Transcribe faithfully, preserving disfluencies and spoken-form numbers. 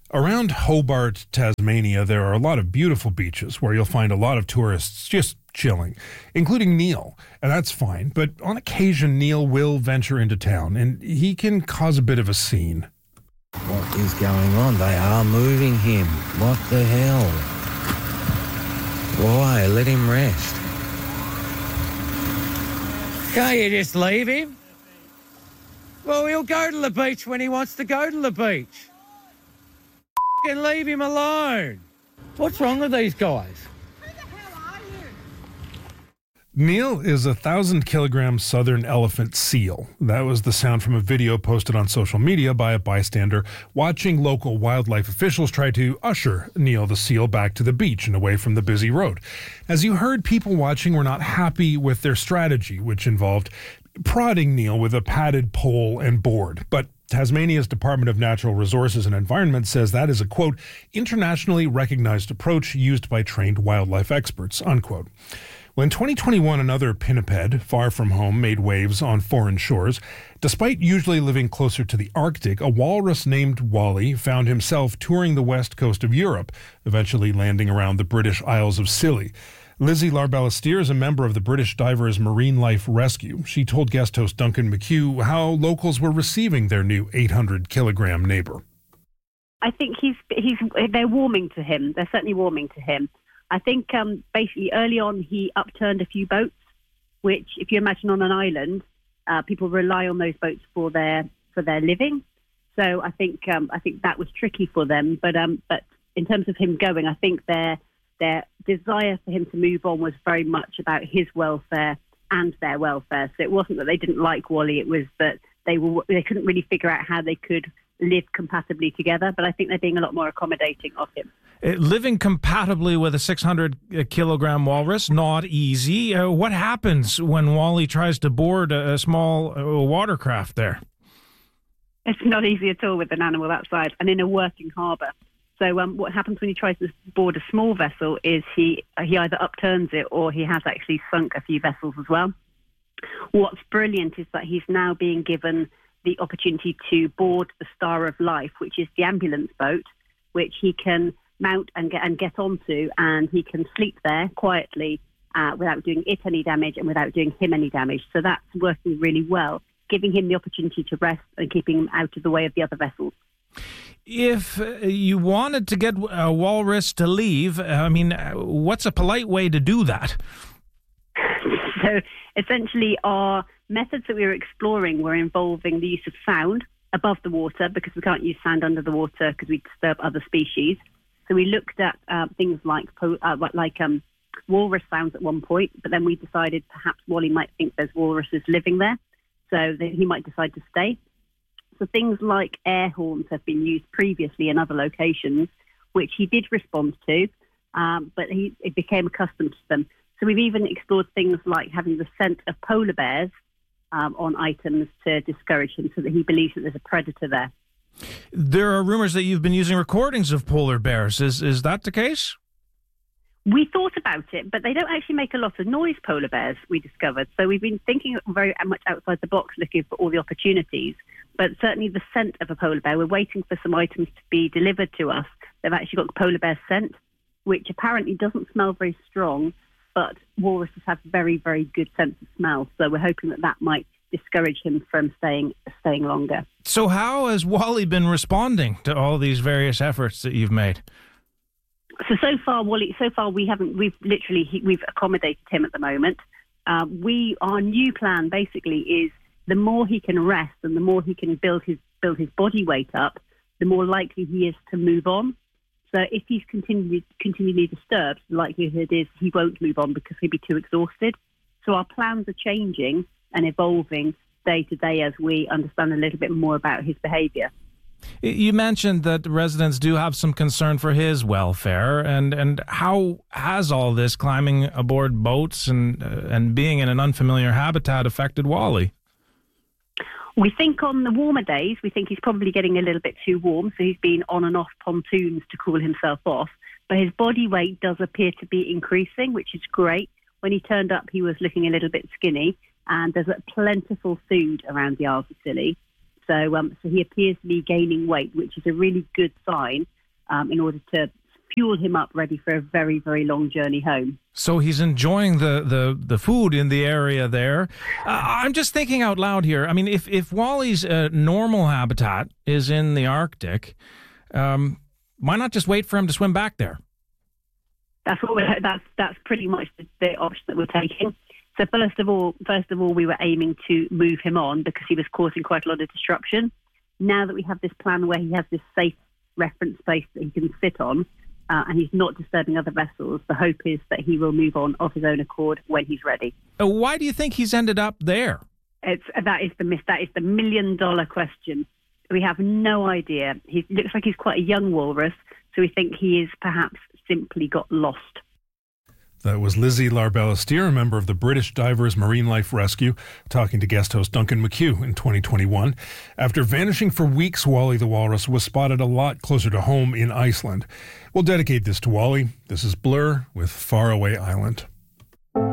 Around Hobart, Tasmania, there are a lot of beautiful beaches where you'll find a lot of tourists just chilling, including Neil. And that's fine. But on occasion, Neil will venture into town, and he can cause a bit of a scene. What is going on? They are moving him. What the hell? Why? Let him rest. Can't you just leave him? Well, he'll go to the beach when he wants to go to the beach. And leave him alone. What's wrong with these guys? Who the hell are you? Neil is a thousand kilogram southern elephant seal. That was the sound from a video posted on social media by a bystander watching local wildlife officials try to usher Neil the seal back to the beach and away from the busy road. As you heard, people watching were not happy with their strategy, which involved prodding Neil with a padded pole and board. But Tasmania's Department of Natural Resources and Environment says that is a, quote, internationally recognized approach used by trained wildlife experts, unquote. Well, in twenty twenty-one, another pinniped, far from home, made waves on foreign shores. Despite usually living closer to the Arctic, a walrus named Wally found himself touring the west coast of Europe, eventually landing around the British Isles of Scilly. Lizzie Larbalastier is a member of the British Divers Marine Life Rescue. She told guest host Duncan McHugh how locals were receiving their new eight hundred kilogram neighbor. I think he's he's they're warming to him. They're certainly warming to him. I think um, basically early on he upturned a few boats, which, if you imagine on an island, uh, people rely on those boats for their for their living. So I think um, I think that was tricky for them. But um, but in terms of him going, I think their their desire for him to move on was very much about his welfare and their welfare. So it wasn't that they didn't like Wally; it was that they were they couldn't really figure out how they could live compatibly together. But I think they're being a lot more accommodating of him. Uh, living compatibly with a six hundred kilogram walrus, not easy. Uh, what happens when Wally tries to board a, a small uh, watercraft there? It's not easy at all with an animal that size and in a working harbour. So um, what happens when he tries to board a small vessel is he he either upturns it or he has actually sunk a few vessels as well. What's brilliant is that he's now being given the opportunity to board the Star of Life, which is the ambulance boat, which he can mount and get and get onto, and he can sleep there quietly uh, without doing it any damage and without doing him any damage. So that's working really well, giving him the opportunity to rest and keeping him out of the way of the other vessels. If you wanted to get a walrus to leave, I mean, what's a polite way to do that? So essentially our methods that we were exploring were involving the use of sound above the water, because we can't use sound under the water because we disturb other species. So we looked at uh, things like uh, like um, walrus sounds at one point, but then we decided perhaps Wally might think there's walruses living there, so that he might decide to stay. So things like air horns have been used previously in other locations, which he did respond to, um, but he, he became accustomed to them. So we've even explored things like having the scent of polar bears um, on items to discourage him, so that he believes that there's a predator there. There are rumors that you've been using recordings of polar bears. Is is that the case? We thought about it, but they don't actually make a lot of noise, polar bears, we discovered. So we've been thinking very much outside the box, looking for all the opportunities. But certainly the scent of a polar bear, we're waiting for some items to be delivered to us. They've actually got the polar bear scent, which apparently doesn't smell very strong, but walruses have very, very good sense of smell. So we're hoping that that might discourage him from staying staying longer. So how has Wally been responding to all these various efforts that you've made? So so far, Wally. So far, we haven't. We've literally he, we've accommodated him at the moment. Uh, we our new plan basically is the more he can rest and the more he can build his build his body weight up, the more likely he is to move on. So if he's continually continually disturbed, the likelihood is he won't move on because he'll be too exhausted. So our plans are changing and evolving day to day as we understand a little bit more about his behaviour. You mentioned that residents do have some concern for his welfare, and, and how has all this climbing aboard boats and uh, and being in an unfamiliar habitat affected Wally? We think on the warmer days, we think he's probably getting a little bit too warm, so he's been on and off pontoons to cool himself off. But his body weight does appear to be increasing, which is great. When he turned up, he was looking a little bit skinny, and there's a plentiful food around the Isles of Scilly. So, um, so he appears to be gaining weight, which is a really good sign. um, in order to fuel him up ready for a very, very long journey home. So he's enjoying the, the, the food in the area there. Uh, I'm just thinking out loud here. I mean, if, if Wally's uh, normal habitat is in the Arctic, um, why not just wait for him to swim back there? That's what we're, that's that's pretty much the, the option that we're taking. So first of all, first of all, we were aiming to move him on because he was causing quite a lot of disruption. Now that we have this plan where he has this safe reference space that he can sit on, uh, and he's not disturbing other vessels, the hope is that he will move on of his own accord when he's ready. Uh, why do you think he's ended up there? It's that is the that is the million dollar question. We have no idea. He looks like he's quite a young walrus, so we think he is perhaps simply got lost. That was Lizzie Larbalastier, a member of the British Divers Marine Life Rescue, talking to guest host Duncan McHugh in twenty twenty-one. After vanishing for weeks, Wally the walrus was spotted a lot closer to home in Iceland. We'll dedicate this to Wally. This is Blur with Faraway Island.